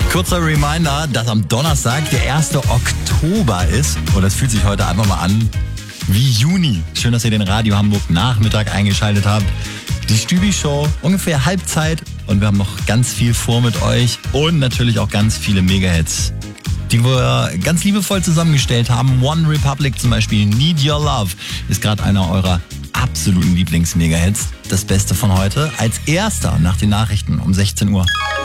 Kurzer Reminder, dass am Donnerstag der 1. Oktober ist. Und es fühlt sich heute einfach mal an wie Juni. Schön, dass ihr den Radio Hamburg Nachmittag eingeschaltet habt. Die Stübi-Show, ungefähr Halbzeit. Und wir haben noch ganz viel vor mit euch. Und natürlich auch ganz viele Mega-Hits, die wir ganz liebevoll zusammengestellt haben. One Republic zum Beispiel, Need Your Love, ist gerade einer eurer absoluten Lieblings-Mega-Hits. Das Beste von heute als erster nach den Nachrichten um 16 Uhr.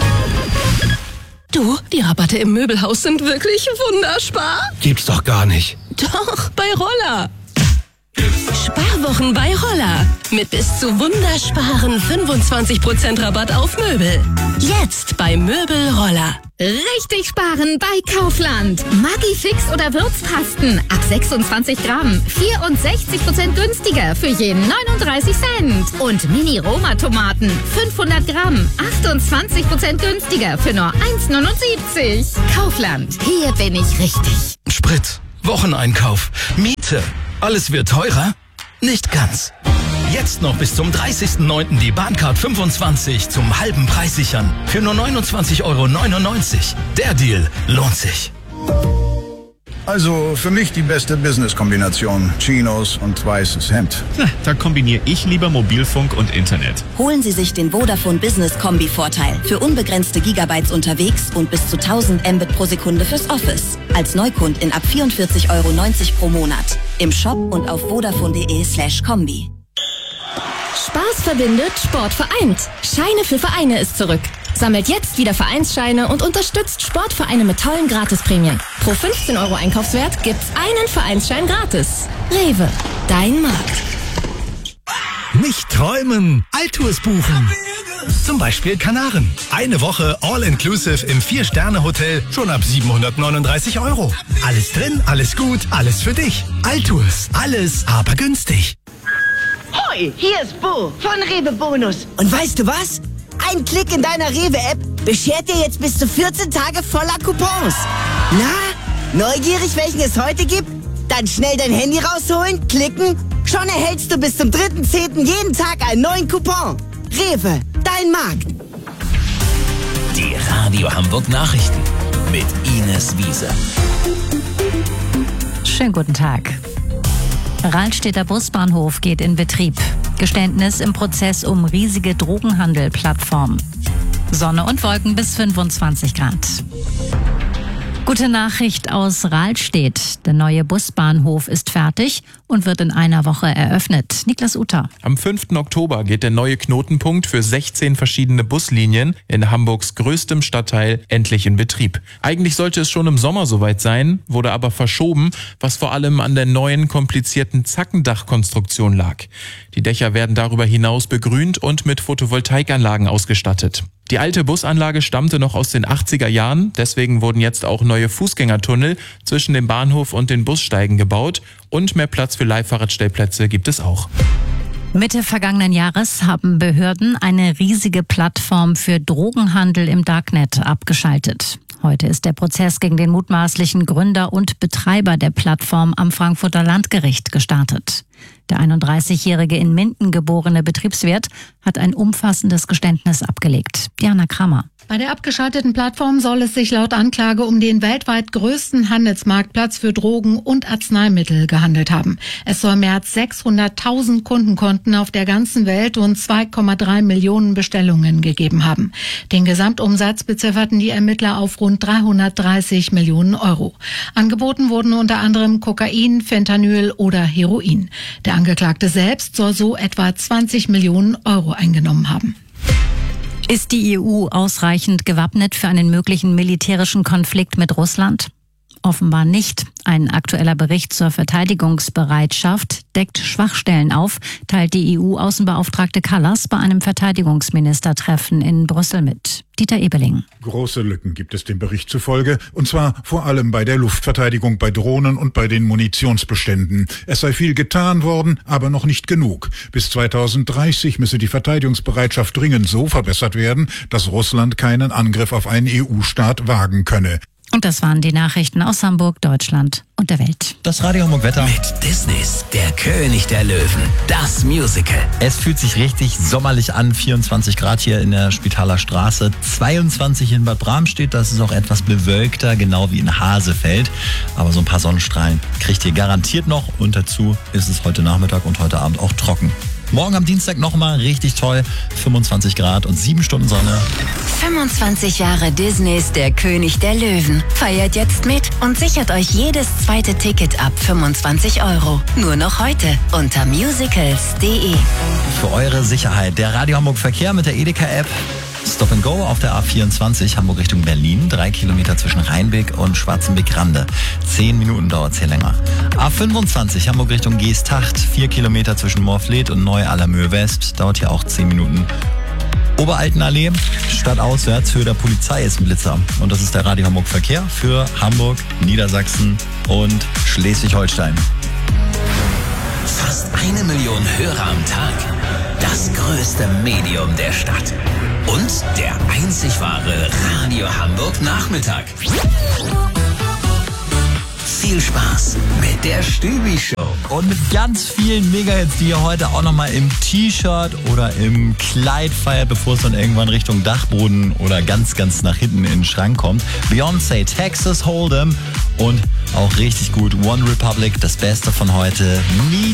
Du, die Rabatte im Möbelhaus sind wirklich wunderspar. Gibt's doch gar nicht. Doch, bei Roller. Sparwochen bei Roller. Mit bis zu wundersparen 25% Rabatt auf Möbel. Jetzt bei Möbel Roller. Richtig sparen bei Kaufland. Maggi-Fix oder Würzpasten ab 26 Gramm. 64% günstiger für je 39 Cent. Und Mini-Roma-Tomaten 500 Gramm. 28% günstiger für nur 1,79. Kaufland. Hier bin ich richtig. Sprit, Wocheneinkauf, Miete. Alles wird teurer? Nicht ganz. Jetzt noch bis zum 30.09. die Bahncard 25 zum halben Preis sichern. Für nur 29,99 €. Der Deal lohnt sich. Also für mich die beste Business-Kombination. Chinos und weißes Hemd. Da kombiniere ich lieber Mobilfunk und Internet. Holen Sie sich den Vodafone Business Kombi-Vorteil. Für unbegrenzte Gigabytes unterwegs und bis zu 1000 Mbit pro Sekunde fürs Office. Als Neukundin ab 44,90 € pro Monat. Im Shop und auf vodafone.de/kombi. Spaß verbindet, Sport vereint. Scheine für Vereine ist zurück. Sammelt jetzt wieder Vereinsscheine und unterstützt Sportvereine mit tollen Gratisprämien. Pro 15 € Einkaufswert gibt's einen Vereinsschein gratis. Rewe, dein Markt. Nicht träumen, Altours buchen. Zum Beispiel Kanaren. Eine Woche All-Inclusive im 4-Sterne-Hotel schon ab 739 €. Alles drin, alles gut, alles für dich. Altours, alles aber günstig. Hoi, hier ist Bo von Rewe Bonus. Und weißt du was? Ein Klick in deiner Rewe-App beschert dir jetzt bis zu 14 Tage voller Coupons. Na, neugierig, welchen es heute gibt? Dann schnell dein Handy rausholen, klicken. Schon erhältst du bis zum 3.10. jeden Tag einen neuen Coupon. Rewe, dein Markt. Die Radio Hamburg Nachrichten mit Ines Wiese. Schönen guten Tag. Rahlstedter Busbahnhof geht in Betrieb. Geständnis im Prozess um riesige Drogenhandel-Plattform. Sonne und Wolken bis 25 Grad. Gute Nachricht aus Rahlstedt. Der neue Busbahnhof ist fertig und wird in einer Woche eröffnet. Niklas Uter. Am 5. Oktober geht der neue Knotenpunkt für 16 verschiedene Buslinien in Hamburgs größtem Stadtteil endlich in Betrieb. Eigentlich sollte es schon im Sommer soweit sein, wurde aber verschoben, was vor allem an der neuen, komplizierten Zackendachkonstruktion lag. Die Dächer werden darüber hinaus begrünt und mit Photovoltaikanlagen ausgestattet. Die alte Busanlage stammte noch aus den 80er Jahren, deswegen wurden jetzt auch neue Fußgängertunnel zwischen dem Bahnhof und den Bussteigen gebaut und mehr Platz für Leihfahrradstellplätze gibt es auch. Mitte vergangenen Jahres haben Behörden eine riesige Plattform für Drogenhandel im Darknet abgeschaltet. Heute ist der Prozess gegen den mutmaßlichen Gründer und Betreiber der Plattform am Frankfurter Landgericht gestartet. Der 31-jährige in Minden geborene Betriebswirt hat ein umfassendes Geständnis abgelegt. Diana Kramer. Bei der abgeschalteten Plattform soll es sich laut Anklage um den weltweit größten Handelsmarktplatz für Drogen und Arzneimittel gehandelt haben. Es soll mehr als 600.000 Kundenkonten auf der ganzen Welt und 2,3 Millionen Bestellungen gegeben haben. Den Gesamtumsatz bezifferten die Ermittler auf rund 330 Millionen €. Angeboten wurden unter anderem Kokain, Fentanyl oder Heroin. Der Angeklagte selbst soll so etwa 20 Millionen € eingenommen haben. Ist die EU ausreichend gewappnet für einen möglichen militärischen Konflikt mit Russland? Offenbar nicht. Ein aktueller Bericht zur Verteidigungsbereitschaft deckt Schwachstellen auf, teilt die EU-Außenbeauftragte Kallas bei einem Verteidigungsministertreffen in Brüssel mit. Dieter Ebeling. Große Lücken gibt es dem Bericht zufolge, und zwar vor allem bei der Luftverteidigung, bei Drohnen und bei den Munitionsbeständen. Es sei viel getan worden, aber noch nicht genug. Bis 2030 müsse die Verteidigungsbereitschaft dringend so verbessert werden, dass Russland keinen Angriff auf einen EU-Staat wagen könne. Und das waren die Nachrichten aus Hamburg, Deutschland und der Welt. Das Radio Hamburg Wetter. Mit Disneys Der König der Löwen, das Musical. Es fühlt sich richtig sommerlich an. 24 Grad hier in der Spitaler Straße, 22 in Bad Bramstedt. Das ist auch etwas bewölkter, genau wie in Hasefeld. Aber so ein paar Sonnenstrahlen kriegt ihr garantiert noch. Und dazu ist es heute Nachmittag und heute Abend auch trocken. Morgen am Dienstag nochmal richtig toll. 25 Grad und 7 Stunden Sonne. 25 Jahre Disneys Der König der Löwen. Feiert jetzt mit und sichert euch jedes zweite Ticket ab 25 €. Nur noch heute unter musicals.de. Für eure Sicherheit der Radio Hamburg Verkehr mit der Edeka-App. Stop and Go auf der A24 Hamburg Richtung Berlin. 3 Kilometer zwischen Rheinbeck und Schwarzenbeck-Rande. 10 Minuten dauert es hier länger. A25 Hamburg Richtung Geesthacht. 4 Kilometer zwischen Moorfleet und Neu-Allermöhe West. Dauert hier auch 10 Minuten. Oberaltenallee, stadtauswärts, Höhe der Polizei ist ein Blitzer. Und das ist der Radio Hamburg Verkehr für Hamburg, Niedersachsen und Schleswig-Holstein. Fast 1 Million Hörer am Tag. Das größte Medium der Stadt. Und der einzig wahre Radio Hamburg Nachmittag. Viel Spaß mit der Stübi-Show. Und mit ganz vielen Mega-Hits, die ihr heute auch nochmal im T-Shirt oder im Kleid feiert, bevor es dann irgendwann Richtung Dachboden oder ganz, ganz nach hinten in den Schrank kommt. Beyoncé, Texas Hold'em und auch richtig gut One Republic, das Beste von heute.